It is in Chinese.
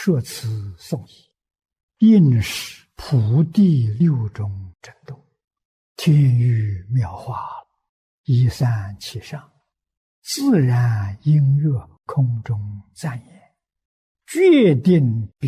说辞颂义，应是普地六种震动，天雨妙化，一散其上，自然音乐空中赞言，决定